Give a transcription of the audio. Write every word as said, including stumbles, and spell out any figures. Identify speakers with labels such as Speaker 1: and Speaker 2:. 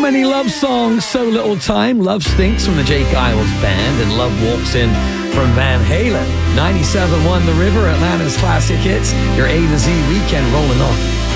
Speaker 1: many love songs, so little time. Love Stinks from the Jake Isles Band and Love Walks In from Van Halen. ninety-seven point one The River, Atlanta's classic hits. Your A to Z weekend rolling on.